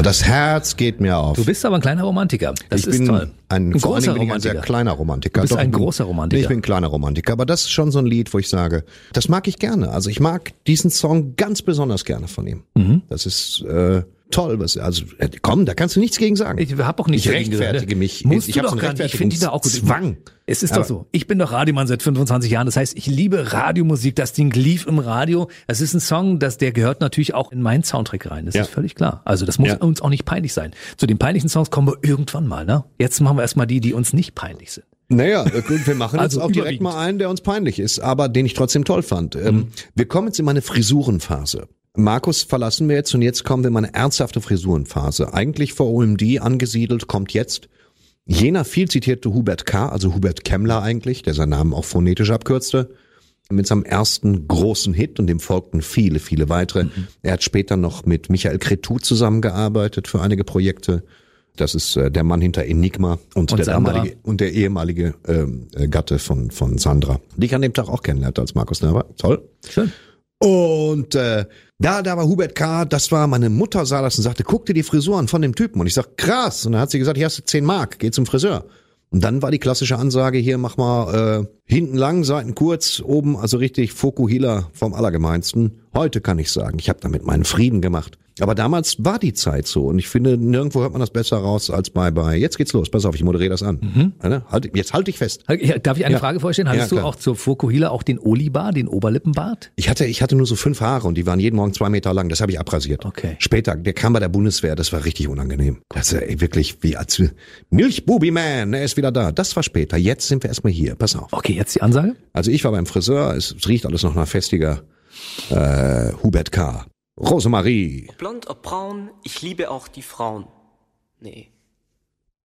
das Herz geht mir auf. Du bist aber ein kleiner Romantiker. Das Ich ist bin toll. vor allen Dingen bin ich ein Romantiker. sehr kleiner Romantiker. Du bist Doch, ein großer Romantiker. Nee, ich bin ein kleiner Romantiker, aber das ist schon so ein Lied, wo ich sage, das mag ich gerne. Also ich mag diesen Song ganz besonders gerne von ihm. Das ist toll. Komm, da kannst du nichts gegen sagen. Ich habe auch nichts Ich dagegen gesagt. rechtfertige mich. Musst Ich du habe doch so einen gar nicht. Ich finde die da auch gut. Zwang. Es ist doch so. Ich bin doch Radiomann seit 25 Jahren. Das heißt, ich liebe Radiomusik. Das Ding lief im Radio. Es ist ein Song, der gehört natürlich auch in meinen Soundtrack rein. Das ist völlig klar. Also das muss uns auch nicht peinlich sein. Zu den peinlichen Songs kommen wir irgendwann mal. Ne? Jetzt machen wir erstmal die uns nicht peinlich sind. Naja, wir machen Also jetzt auch direkt mal einen, der uns peinlich ist, aber den ich trotzdem toll fand. Wir kommen jetzt in meine Frisurenphase. Markus verlassen wir jetzt und jetzt kommen wir in meine ernsthafte Frisurenphase. Eigentlich vor OMD angesiedelt, kommt jetzt jener viel zitierte Hubert K., also Hubert Kemmler eigentlich, der seinen Namen auch phonetisch abkürzte, mit seinem ersten großen Hit und dem folgten viele, viele weitere. Er hat später noch mit Michael Cretu zusammengearbeitet für einige Projekte. Das ist der Mann hinter Enigma und der ehemalige Gatte von Sandra, die ich an dem Tag auch kennenlernte, als Markus da war. Toll. Schön. Und da war Hubert K., das war, meine Mutter sah das und sagte, guck dir die Frisur an von dem Typen. Und ich sag, krass. Und dann hat sie gesagt, hier hast du 10 Mark, geh zum Friseur. Und dann war die klassische Ansage, hier mach mal hinten lang, Seiten kurz, oben, also richtig Fokuhila vom Allergemeinsten. Heute kann ich sagen, ich habe damit meinen Frieden gemacht. Aber damals war die Zeit so und ich finde, nirgendwo hört man das besser raus als bei jetzt geht's los, pass auf, ich moderiere das an. Jetzt halt dich fest. Darf ich eine Frage vorstellen? Hattest du auch zur Fokuhila auch den Olibar, den Oberlippenbart? Ich hatte nur so 5 Haare und die waren jeden Morgen 2 Meter lang, das habe ich abrasiert. Okay. Später, der kam bei der Bundeswehr, das war richtig unangenehm. Das ist wirklich wie als Milchbubi-Man, er ist wieder da. Das war später, jetzt sind wir erstmal hier, pass auf. Okay, jetzt die Ansage? Also ich war beim Friseur, es riecht alles noch nach festiger Hubert K. Rosemarie. Ob blond, ob braun, ich liebe auch die Frauen. Nee,